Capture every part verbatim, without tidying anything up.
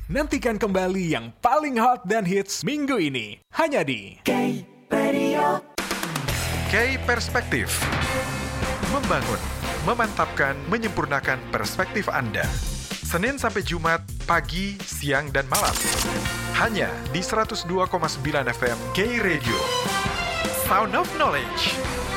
Nantikan kembali yang paling hot dan hits minggu ini. Hanya di K Radio. K Perspektif. Membangun, memantapkan, menyempurnakan perspektif Anda. Senin sampai Jumat, pagi, siang, dan malam. Hanya di seratus dua koma sembilan F M K Radio. Sound of Knowledge.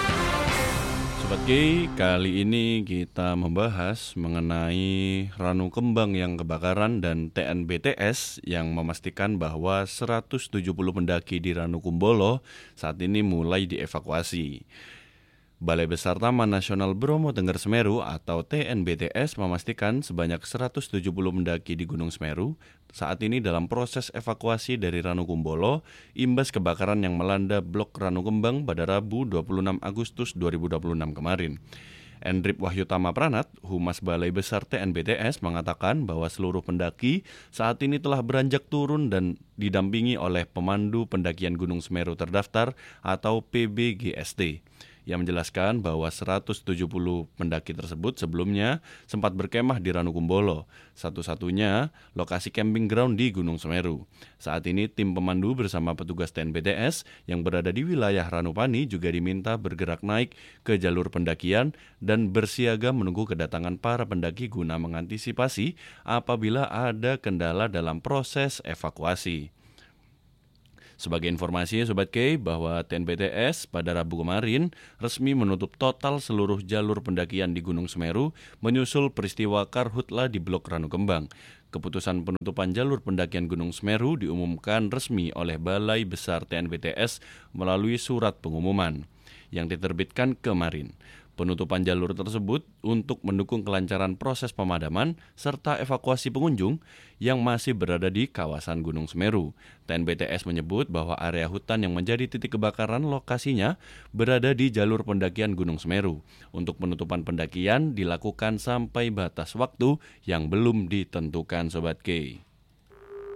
Sobat K, kali ini kita membahas mengenai Ranu Kembang yang kebakaran dan T N B T S yang memastikan bahwa seratus tujuh puluh pendaki di Ranu Kumbolo saat ini mulai dievakuasi. Balai Besar Taman Nasional Bromo Tengger Semeru atau T N B T S memastikan sebanyak seratus tujuh puluh pendaki di Gunung Semeru saat ini dalam proses evakuasi dari Ranu Kumbolo imbas kebakaran yang melanda Blok Ranu Kembang pada Rabu dua puluh enam Agustus dua ribu dua puluh enam kemarin. Endrip Wahyutama Pranat, Humas Balai Besar T N B T S mengatakan bahwa seluruh pendaki saat ini telah beranjak turun dan didampingi oleh pemandu pendakian Gunung Semeru terdaftar atau P B G S T. Yang menjelaskan bahwa seratus tujuh puluh pendaki tersebut sebelumnya sempat berkemah di Ranu Kumbolo, satu-satunya lokasi camping ground di Gunung Semeru. Saat ini tim pemandu bersama petugas T N B T S yang berada di wilayah Ranupani juga diminta bergerak naik ke jalur pendakian dan bersiaga menunggu kedatangan para pendaki guna mengantisipasi apabila ada kendala dalam proses evakuasi. Sebagai informasi Sobat K, bahwa T N B T S pada Rabu kemarin resmi menutup total seluruh jalur pendakian di Gunung Semeru menyusul peristiwa karhutla di Blok Ranu Kembang. Keputusan penutupan jalur pendakian Gunung Semeru diumumkan resmi oleh Balai Besar T N B T S melalui surat pengumuman yang diterbitkan kemarin. Penutupan jalur tersebut untuk mendukung kelancaran proses pemadaman serta evakuasi pengunjung yang masih berada di kawasan Gunung Semeru. T N B T S menyebut bahwa area hutan yang menjadi titik kebakaran lokasinya berada di jalur pendakian Gunung Semeru. Untuk penutupan pendakian dilakukan sampai batas waktu yang belum ditentukan Sobat K.